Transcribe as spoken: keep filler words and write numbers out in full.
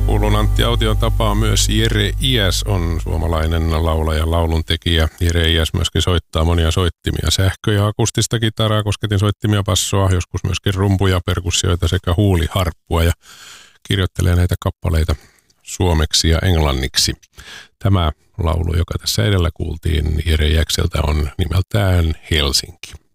kuulun Antti Aution tapaan myös Jere Iäs on suomalainen laulaja, lauluntekijä. Jere Iäs myöskin soittaa monia soittimia, sähkö- ja akustista kitaraa, kosketin soittimia, passoa, joskus myöskin rumpuja, perkussioita sekä huuliharppua ja kirjoittelee näitä kappaleita suomeksi ja englanniksi. Tämä laulu, joka tässä edellä kuultiin Jere Iäkseltä, on nimeltään Helsinki.